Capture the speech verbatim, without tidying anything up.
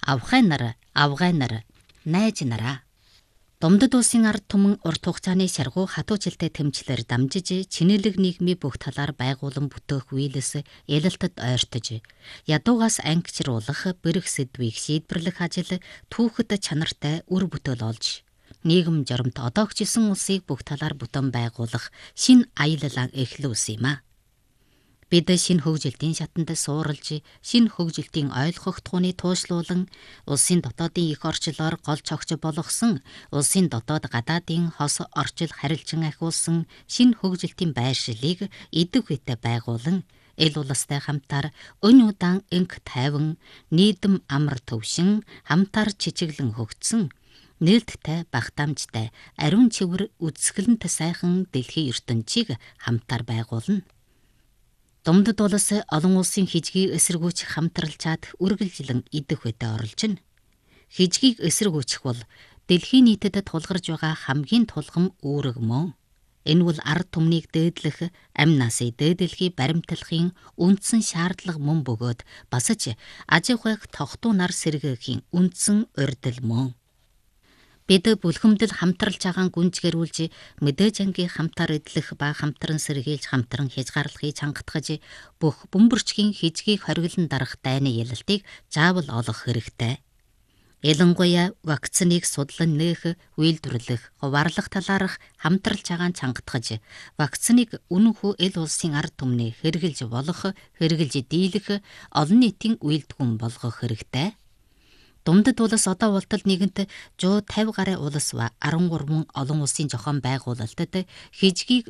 авхай нар, авгай нар, найз нараа. Домдод улсын ард түмэн урт хугацааны шаргуу хатуу жилтэй тэмцлэр дамжиж чинэлэг нийгмийн бүх талаар байгуулан бүтээх үйлс ялалтад ойртож, ядуугаас ангичруулах бэрх сэдвийг шийдвэрлэх ажил түүхэд чанартай үр бүтээл олж, нийгэм жоромт одоогчилсан улсыг бүх талаар бүтэн байгуулах шин аялал эхлүүлсэн юм а. Бид шинэ хөгжилтийн шатанд суурилж, шинэ хөгжилтийн ойлгох тухны туушлуулан, улсын дотоодын их орчлоор гол цогц болгосон, улсын дотоод гадаадын хос орчил харилцан ахиулсан шинэ хөгжилтийн байршлыг идэв хүйтэй байгуулан, эл улстай хамтаар өн удаан энх тайван, нийдэм амар төвшин, хамтаар чичиглэн хөгжсөн, нээлттэй багтаамжтай, ариун цэвэр үзэсгэлэнт сайхан дэлхийн ертөнцийг хамтаар байгуулна. Домдод улс олон улсын хижгийг эсэргүүцэх хамтралчаад үргэлжлэн идэх үедээ оролцно. Хижгийг эсэргүүцэх бол дэлхийн нийтэд тулгарж байгаа хамгийн тулгам үүрэг мөн. Энэ бол ард түмнийг дээдлэх, амь насыг дээдлэхий баримтлахын үндсэн шаардлага мөн бөгөөд бас ч аж ахуйг тогтуу нар сэргээхийн үндсэн урьдчил мөн. Бид бүлхэмдэл хамтралж байгаа гүнзгэрүүлж, мэдээж ангийн хамтаар эдлэх ба хамтран сэргийлж хамтран хязгаарлахыг чангатгаж, бүх бөмбөрчгийн хижгийг хориглон дарах дайны ялалтыг заавал олох хэрэгтэй. Ялангуяа вакциныг судлан нээх, үйлдвэрлэх, хуваарлах талаарх хамтралж байгаа чангатгаж, вакциныг үнэнхүү эл улсын ард түмний хэрэгжилж болох, хэрэгжилж дийлэх, олон нийтийн үйлдвэн болгох хэрэгтэй. Домдод улс одоо ултал нэгэнт one hundred fifty гаруй улс ба арван гурван олон улсын зохион байгуулалтад хижгийг